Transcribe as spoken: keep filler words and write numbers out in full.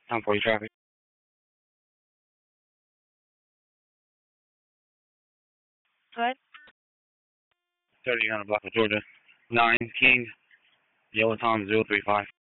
ten forty traffic. What? thirty on the block of Georgia. nine King, Yellow Tom zero three five.